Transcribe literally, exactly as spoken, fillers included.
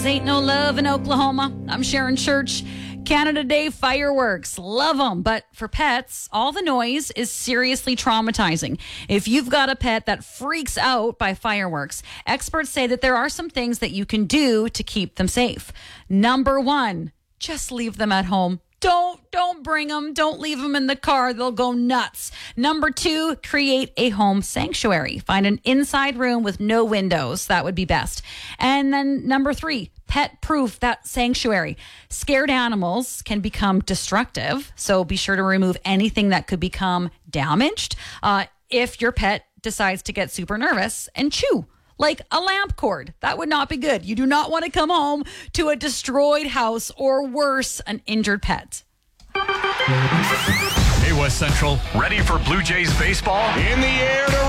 Ain't no love in Oklahoma. I'm Sharon Church. Canada Day fireworks. Love them. But for pets, all the noise is seriously traumatizing. If you've got a pet that freaks out by fireworks, experts say that there are some things that you can do to keep them safe. Number one, just leave them at home. Don't, don't bring them. Don't leave them in the car. They'll go nuts. Number two, create a home sanctuary. Find an inside room with no windows. That would be best. And then number three, pet proof that sanctuary. Scared animals can become destructive. So be sure to remove anything that could become damaged. Uh, if your pet decides to get super nervous and chew. Like a lamp cord. That would not be good. You do not want to come home to a destroyed house or worse, an injured pet. Hey, West Central. Ready for Blue Jays baseball? In the air to